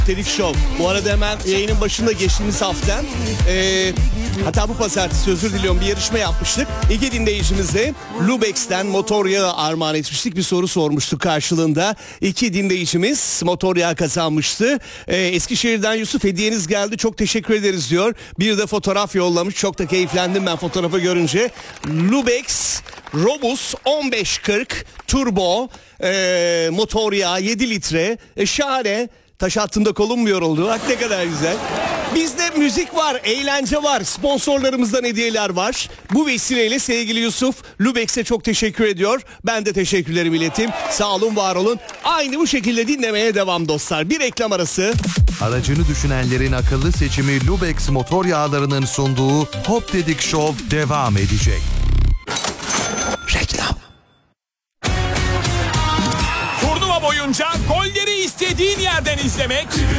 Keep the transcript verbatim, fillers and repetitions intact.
Tedik Show. Bu arada hemen yayının başında geçtiğimiz hafta e, hatta bu pazartesi özür diliyorum bir yarışma yapmıştık. İki dinleyicimizle Lubex'ten motor yağı armağan etmiştik. Bir soru sormuştuk karşılığında. İki dinleyicimiz motor yağı kazanmıştı. E, Eskişehir'den Yusuf hediyeniz geldi. Çok teşekkür ederiz diyor. Bir de fotoğraf yollamış. Çok da keyiflendim ben fotoğrafı görünce. Lubex Robus on beş kırk Turbo e, motor yağı yedi litre. E, şahane. Taş altında kolum mu yoruldu? Bak ne kadar güzel. Bizde müzik var, eğlence var, sponsorlarımızdan hediyeler var. Bu vesileyle sevgili Yusuf, Lubex'e çok teşekkür ediyor. Ben de teşekkürlerimi ileteyim. Sağ olun, var olun. Aynı bu şekilde dinlemeye devam dostlar. Bir reklam arası. Aracını düşünenlerin akıllı seçimi Lubex motor yağlarının sunduğu Hop Dedik Show devam edecek. Reklam. Turnuva boyunca golleri istediğin yerden izlemek,